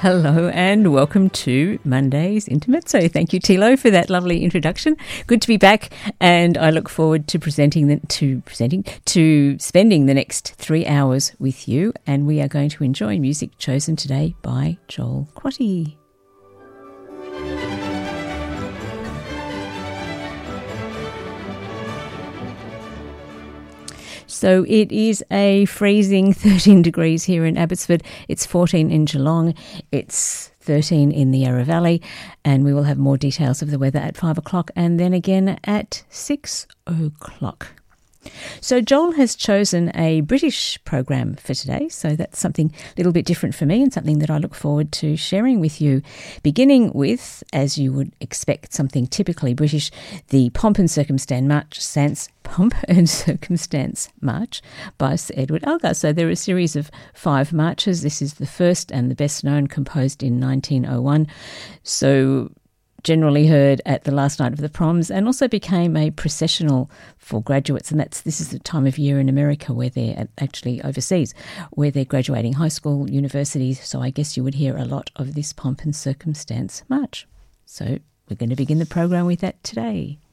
Hello and welcome to Monday's Intermezzo. Thank you, Tilo, for that lovely introduction. Good to be back, and I look forward to spending the next 3 hours with you. And we are going to enjoy music chosen today by Joel Crotty. So it is a freezing 13 degrees here in Abbotsford. It's 14 in Geelong. It's 13 in the Yarra Valley. And we will have more details of the weather at 5 o'clock and then again at 6 o'clock. So Joel has chosen a British program for today, so that's something a little bit different for me and something that I look forward to sharing with you, beginning with, as you would expect, something typically British, the Pomp and Circumstance March by Sir Edward Elgar. So there are a series of 5 marches. This is the first and the best known, composed in 1901. So generally heard at the last night of the proms, and also became a processional for graduates. And this is the time of year in America where they're actually overseas, where they're graduating high school, universities. So I guess you would hear a lot of this Pomp and Circumstance March. So we're going to begin the program with that today.